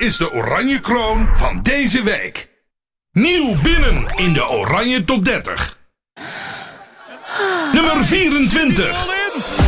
is de Oranje Kroon van deze week. Nieuw binnen in de Oranje Top 30. Nummer 24.